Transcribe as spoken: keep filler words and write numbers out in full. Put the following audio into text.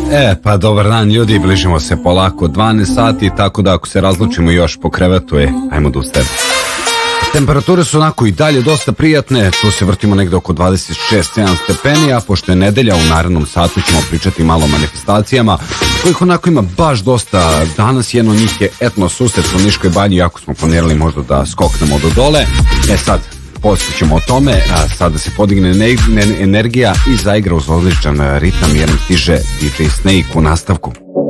E, pa dobar dan ljudi, bližimo se polako dvanaest sati, tako da ako se razlučimo još po krevetu, je, ajmo da ustajemo. Temperature su onako i dalje dosta prijatne, tu se vrtimo negde oko dvadeset šest sedam stepeni, a pošto je nedelja, u narednom satu ćemo pričati malo o manifestacijama, kojih onako ima baš dosta. Danas jedno od njih je etno susret u Niškoj banji, jako smo planirali možda da skoknemo do dole. E sad, poslije ćemo o tome, a sada se podigne energija i zaigra uz odličan ritam jer nam stiže D J Snake u nastavku.